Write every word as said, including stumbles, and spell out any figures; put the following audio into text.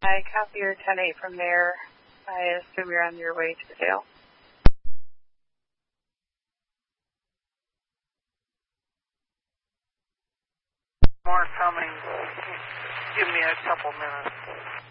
I copy your ten eight from there. I assume you're on your way to the jail. More coming. Give me a couple minutes.